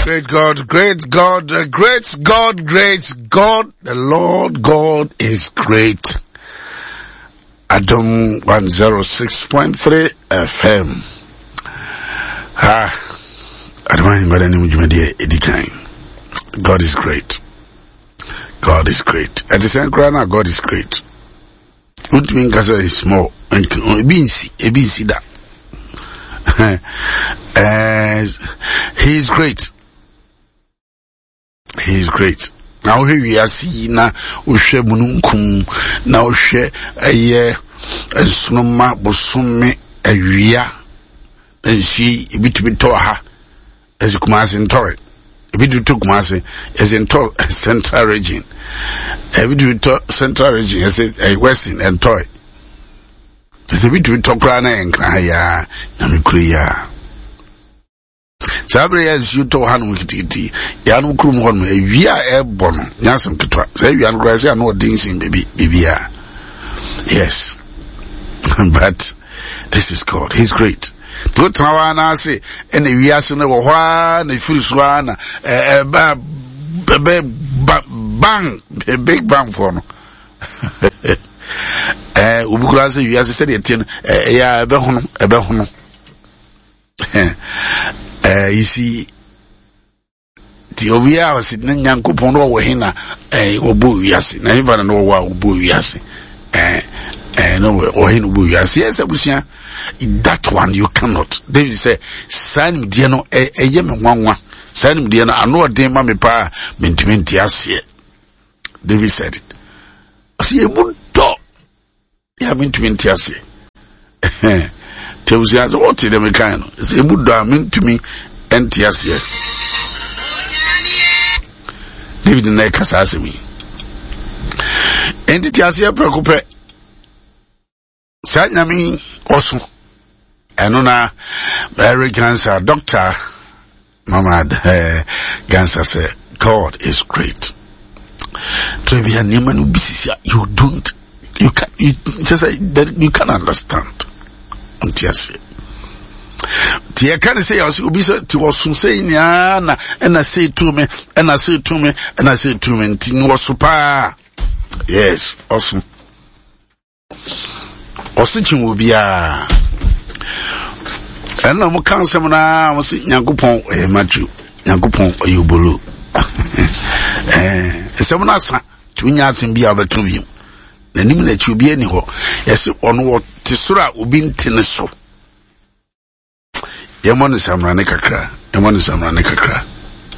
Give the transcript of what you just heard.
Great God, great God, great God, great God. The Lord God is great. Adam 106.3 FM. God is great. God is great. At the same time, God is great. What mean Gaza is small and ebinsi da. He is great. He is great. Now here we are seeing na ushe mununkum na ushe sunoma bosome awia ensi ebitubi to ha ezikumase ntore ebidu to kumase is in central region ebidu to central region is western and toy is ebidu to kra na enka ya nyamekuriya Sabre as you to hanu kititi yanu krum honu ewia ebono nyasem ketwa say ewia no say no dancing baby yes but this is God. He's great. To trawana say and ewia se ne wo hwa na firiswa na bang big bang for no ubukura say ewia se de tin ya ebe hono you see the obia was in Yankupon or Hina obu yasi na even know what obu yasi no or hin obu yasi yes abusia that one you cannot. David say sign dear no yem wanwa sign dear no ano den ma me pa mentimenti ase. David said it see ebu do ya mentimenti ase Teusias what the mechano is a Buddha mean to me and Tiasia. David in their Casasimi. And Tiasia Procope Satnami also. And on a very cancer doctor, Mama Gansa said, God is great. To be a Newman who you don't, you can't understand. Yes. Tia can say us will be to was saying na and I say to me and I say to me and I say to me was super. Yes, awesome. Osichin will be and no can some na was Yankupon Matthew Yankupon Yubulu. Someone asked to Yas and be able to you. The name that you be anyhow. Yes, on what Tisura ubin teneso. Yamon is Amrane Kakra.